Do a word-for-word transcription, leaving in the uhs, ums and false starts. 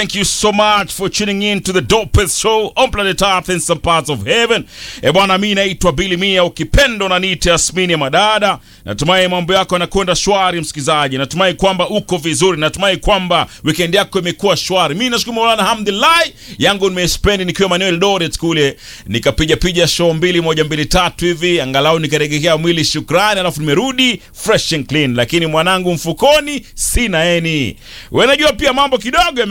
Thank you so much for tuning in to the dopest show on planet Earth in some parts of heaven. E bwana, mimi naitwa Billy Mia, ukipendo na niite Yasmini ya Madada. Natumai mambo yako yanakwenda shwari msikizaji. Natumai kwamba uko vizuri. Natumai kwamba weekend yako imekuwa shwari. Mimi nashukuru Mola, alhamdulillah. Yangu nimespend nikiwa Manuel Eldoret kule. Nikapiga piga show mbili moja mbili tatu hivi, angalau nikaregekea mwili shukrani, alafu nimerudi fresh and clean. Lakini mwanangu mfukoni sina eni. Wewe unajua pia mambo kidogo